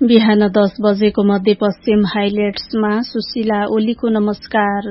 बिहान 10 बजेको मध्यपश्चिम हाइलाइट्समा सुशीला ओलीको नमस्कार।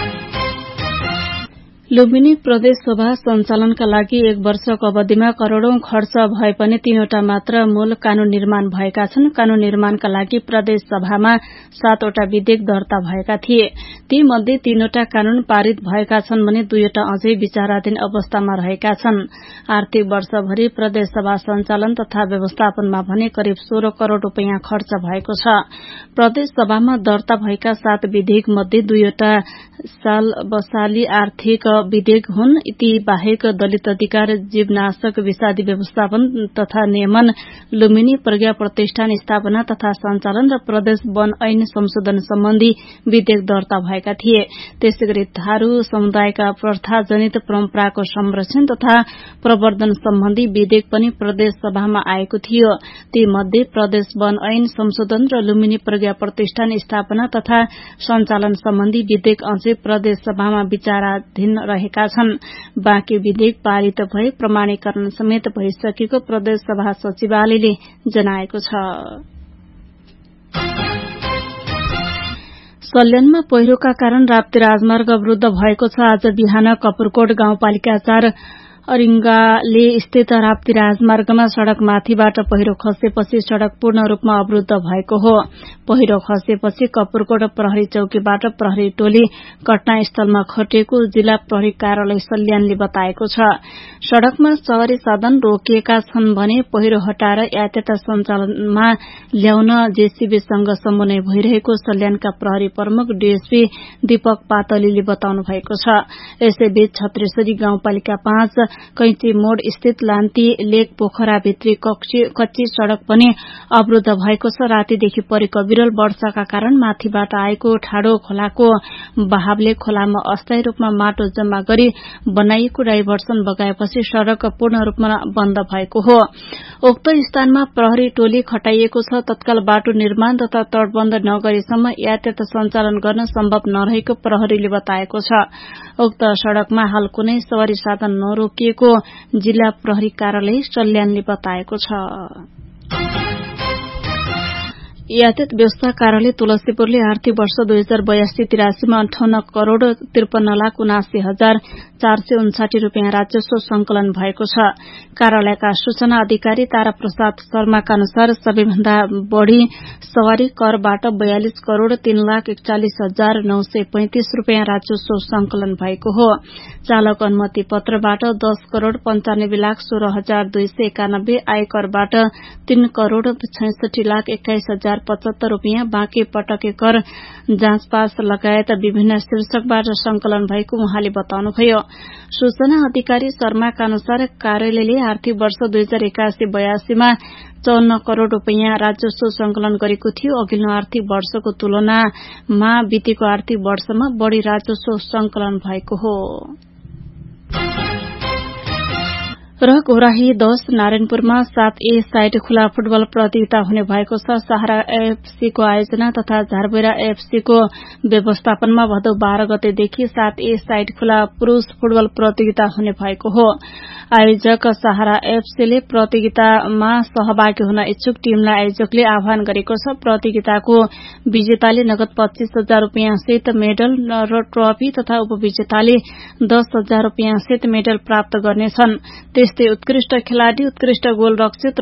लुम्बिनी प्रदेश सभा सञ्चालनका लागि 1 वर्षको अवधिमा करोड़ौं खर्च भए पनि 3वटा मात्र मूल कानून निर्माण भएका छन्। कानून निर्माणका लागि प्रदेश सभामा 7वटा विधेयक दर्ता भएका थिए। ती मध्ये 3वटा कानून पारित भएका छन् भने 2वटा अझै विचाराधीन अवस्थामा रहेका छन्। आर्थिक वर्षभरि प्रदेश सभा सञ्चालन तथा व्यवस्थापनमा भने करिब 16 करोड़ रूपैयाँ खर्च भएको छ। प्रदेश सभामा दर्ता भएका 7 विधेयक मध्ये 2वटा साल बसाली आर्थिक विधेयक हुन्। ती बाहेक दलित अधिकार, जीवनाशक विषादी व्यवस्थापन तथा नियमन, लुम्बिनी प्रज्ञा प्रतिष्ठान स्थापना तथा सञ्चालन र प्रदेश वन ऐन संशोधन सम्बन्धी विधेयक दर्ता भएका थिए। त्यसैगरी थारू समुदायका प्रथाजनित परम्पराको संरक्षण तथा प्रवर्धन सम्बन्धी विधेयक पनि प्रदेश सभामा आएको थियो। ती मध्ये प्रदेश वन ऐन संशोधन र लुम्बिनी प्रज्ञा प्रतिष्ठान स्थापना तथा सञ्चालन सम्बन्धी विधेयक अझै प्रदेश सभामा विचाराधीन रहेका छन्। बाँकी विधेयक पारित भए प्रमाणीकरण समेत भइसकेको प्रदेश सभा सचिवालयले जनाएको छ। सल्यानमा पहिरोका कारण राप्ती राजमार्ग अवरुद्ध भएको छ। आज बिहान कपुरकोट गाउँपालिका 4 अरिङ्गाले स्थित राप्ती राजमार्गमा सड़क माथिबाट पहिरो खसेपछि सड़क पूर्ण रूपमा अवरुद्ध भएको हो। पहिरो खसेपछि कपुरकोट प्रहरी चौकीबाट प्रहरी टोली घटनास्थलमा खटिएको जिल्ला प्रहरी कार्यालय सल्यानले बताएको छ। सड़कमा सवारी साधन रोकिएका छन् भने पहिरो हटाएर यातायात सञ्चालनमा ल्याउन जेसीबीसँग समन्वय भइरहेको सल्यानका प्रहरी प्रमुख डीएसपी दीपक पातलीले बताउनु भएको छ। यसैबीच छत्रेश्वरी गाउँपालिका 5 कैंची मोड़ स्थित लान्ती लेक पोखरा भित्री कच्ची सड़क पनि अवरुद्ध भएको छ। रातीदेखि परेको विरल वर्षाका कारण माथिबाट आएको ठाडो खोलाको बहावले खोलामा अस्थायी रूपमा माटो जम्मा गरी बनाइएको डाइभर्सन बगाएपछि सड़क पूर्ण रूपमा बन्द भएको हो। उक्त स्थानमा प्रहरी टोली खटाइएको छ। तत्काल बाटो निर्माण तथा तटबन्ध नगरेसम्म यातायात सञ्चालन गर्न सम्भव नरहेको प्रहरीले बताएको छ। उक्त सड़कमा हाल कुनै सवारी साधन नरोकिएको जिल्ला प्रहरी कार्यालय सल्यानले बताएको छ। यातायात व्यवस्था कार्यालय तुलसीपुरले आर्थिक वर्ष 2082-83 मा 58 करोड़ 53,79,459 रूपियाँ राजस्व संकलन भएको छ। कार्यालयका सूचना अधिकारी तारा प्रसाद शर्माका अनुसार सबैभन्दा बढ़ी सवारी करबाट 42 करोड़ 3,41,935 रूपियाँ राजस्व संकलन भएको हो। चालक अनुमति पत्रबाट 10 करोड़ 95,16,291, आयकरबाट 3 करोड़ 66,21,075 रूपियाँ, बाँकी पटके कर, जाँच पास लगायत विभिन्न शीर्षकबाट संकलन भएको उहाँले बताउनुभयो। सूचना अधिकारी शर्माका अनुसार कार्यालयले आर्थिक वर्ष 2081-82 मा 54 करोड़ रूपियाँ राजस्व संकलन गरेको थियो। अघिल्लो आर्थिक वर्षको तुलनामा बितेको आर्थिक वर्षमा बढ़ी राजस्व संकलन भएको हो। र घोराही 10 नारायणपुरमा 7A साइड खुला फुटबल प्रतियोगिता हुने भएको छ। सहारा एफसी को आयोजना तथा झारबैरा एफसी को व्यवस्थापनमा भदौ 12 गतेदेखि 7A साइड खुला पुरूष फुटबल प्रतियोगिता हुने भएको हो। आयोजक सहारा एफसीले प्रतियोगितामा सहभागी हुन इच्छुक टीमलाई आयोजकले आह्वान गरेको छ। प्रतियोगिताको विजेताले नगद 25,000 रूपियाँ सहित मेडल र ट्रफी तथा उपविजेताले 10,000 रूपियाँ सहित मेडल प्राप्त गर्नेछन्। त्यस्तै उत्कृष्ट खेलाड़ी, उत्कृष्ट गोलरक्षक